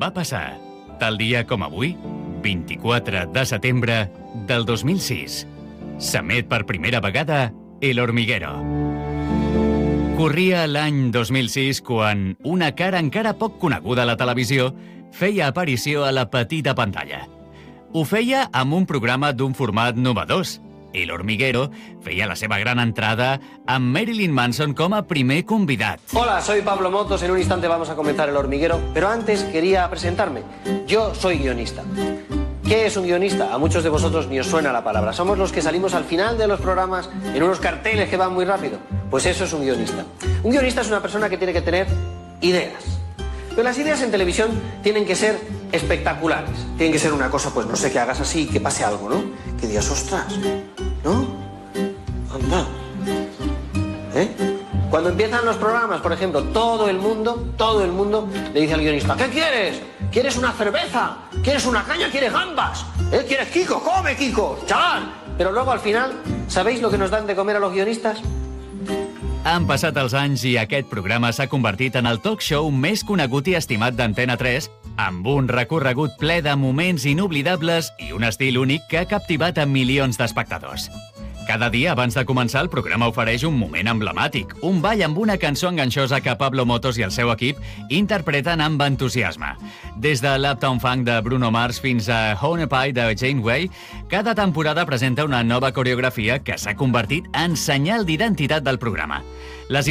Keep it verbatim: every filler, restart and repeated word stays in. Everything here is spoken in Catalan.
va passar, tal dia com avui, vint-i-quatre de setembre del dos mil sis. S'emet per primera vegada El Hormiguero. Corria l'any dos mil sis quan una cara encara poc coneguda a la televisió feia aparició a la petita pantalla. Ho feia amb un programa d'un format novedós. El Hormiguero feia la seva gran entrada amb Marilyn Manson com a primer convidat. Hola, soy Pablo Motos. En un instante vamos a comenzar El Hormiguero, pero antes quería presentarme. Yo soy guionista. ¿Qué es un guionista? A muchos de vosotros ni os suena la palabra. Somos los que salimos al final de los programas en unos carteles que van muy rápido. Pues eso es un guionista. Un guionista es una persona que tiene que tener ideas. Pero las ideas en televisión tienen que ser espectaculares. Tienen que ser una cosa, pues no sé, que hagas así y que pase algo, ¿no? Que digas, ostras, ¿no? Anda. ¿Eh? Cuando empiezan los programas, por ejemplo, todo el mundo, todo el mundo le dice al guionista, ¿qué quieres? ¿Quieres una cerveza? ¿Quieres una caña? ¿Quieres gambas? ¿Eh? ¿Quieres Kiko? ¡Come, Kiko! ¡Chaval! Pero luego al final, ¿sabéis lo que nos dan de comer a los guionistas? Han passat els anys i aquest programa s'ha convertit en el talk show més conegut i estimat d'Antena tres, amb un recorregut ple de moments inoblidables i un estil únic que ha captivat a milions d'espectadors. Cada dia abans de començar el programa ofereix un moment emblemàtic, un ball amb una cançó enganxosa que Pablo Motos i el seu equip interpreten amb entusiasme. Des de l'Uptown Funk de Bruno Mars fins a Honey Pie de Janeway, cada temporada presenta una nova coreografia que s'ha convertit en senyal d'identitat del programa. Les